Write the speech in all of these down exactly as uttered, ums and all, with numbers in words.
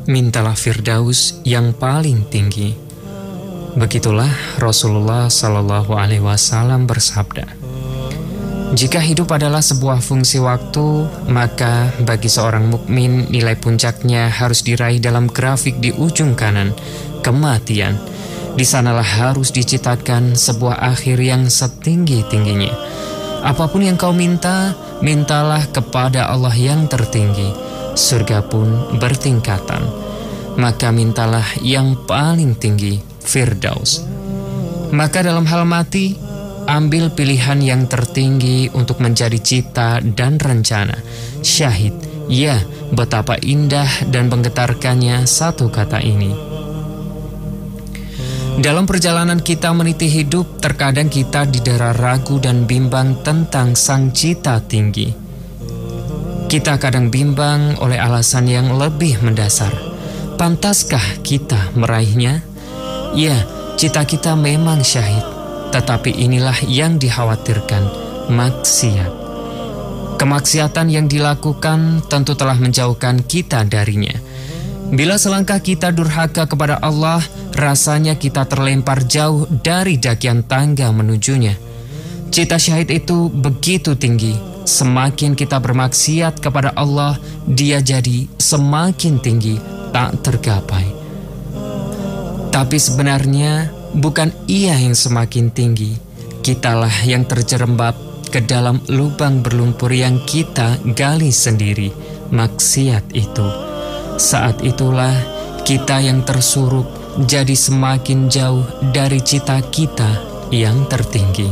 mintalah Firdaus yang paling tinggi. Begitulah Rasulullah Shallallahu Alaihi Wasallam bersabda. Jika hidup adalah sebuah fungsi waktu, maka bagi seorang mukmin nilai puncaknya harus diraih dalam grafik di ujung kanan, kematian. Di sanalah harus diciptakan sebuah akhir yang setinggi-tingginya. Apapun yang kau minta, mintalah kepada Allah yang tertinggi. Surga pun bertingkatan. Maka mintalah yang paling tinggi, Firdaus. Maka dalam hal mati, ambil pilihan yang tertinggi untuk menjadi cita dan rencana. Syahid, ya, betapa indah dan menggetarkannya satu kata ini. Dalam perjalanan kita meniti hidup, terkadang kita didera ragu dan bimbang tentang sang cita tinggi. Kita kadang bimbang oleh alasan yang lebih mendasar. Pantaskah kita meraihnya? Ya, cita kita memang syahid, tetapi inilah yang dikhawatirkan, maksiat. Kemaksiatan yang dilakukan tentu telah menjauhkan kita darinya. Bila selangkah kita durhaka kepada Allah, rasanya kita terlempar jauh dari dakian tangga menujunya. Cita syahid itu begitu tinggi. Semakin kita bermaksiat kepada Allah, dia jadi semakin tinggi, tak tergapai. Tapi sebenarnya bukan ia yang semakin tinggi, kitalah yang terjerembab ke dalam lubang berlumpur yang kita gali sendiri, maksiat itu. Saat itulah kita yang tersurup jadi semakin jauh dari cita kita yang tertinggi.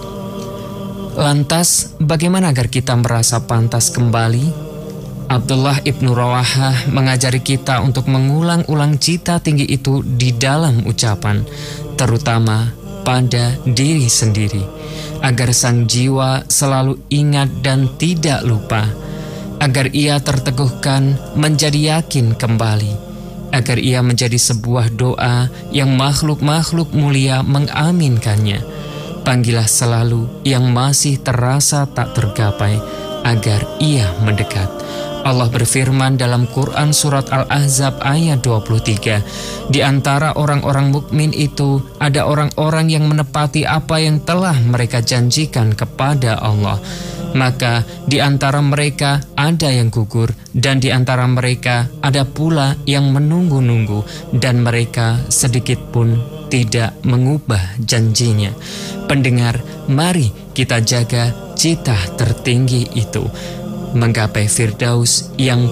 Lantas, bagaimana agar kita merasa pantas kembali? Abdullah ibnu Rawahah mengajari kita untuk mengulang-ulang cita tinggi itu di dalam ucapan, terutama pada diri sendiri, agar sang jiwa selalu ingat dan tidak lupa, agar ia terteguhkan menjadi yakin kembali, agar ia menjadi sebuah doa yang makhluk-makhluk mulia mengaminkannya. Panggillah selalu yang masih terasa tak tergapai, agar ia mendekat. Allah berfirman dalam Quran surat Al-Ahzab ayat dua puluh tiga, di antara orang-orang mukmin itu ada orang-orang yang menepati apa yang telah mereka janjikan kepada Allah. Maka di antara mereka ada yang gugur, dan di antara mereka ada pula yang menunggu-nunggu, dan mereka sedikit pun tidak mengubah janjinya. Pendengar, mari kita jaga cita tertinggi itu, menggapai Firdaus yang